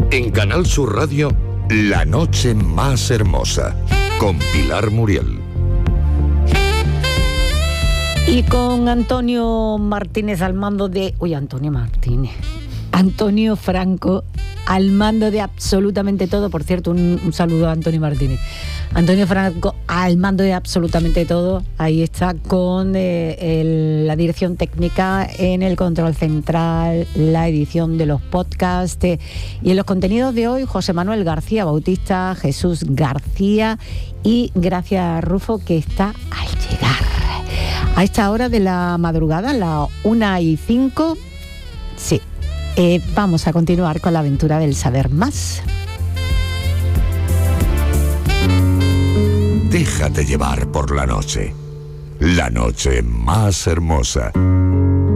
En Canal Sur Radio, La Noche Más Hermosa, con Pilar Muriel. Y con Antonio Martínez al mando de... Antonio Franco al mando de absolutamente todo. Por cierto, un saludo a Antonio Martínez. Antonio Franco al mando de absolutamente todo. Ahí está con la dirección técnica, en el control central, la edición de los podcasts. Y en los contenidos de hoy, José Manuel García Bautista, Jesús García y Gracia Rufo, que está al llegar. A esta hora de la madrugada, las 1:05, sí. Vamos a continuar con la aventura del saber más. Déjate llevar por la noche. La noche más hermosa.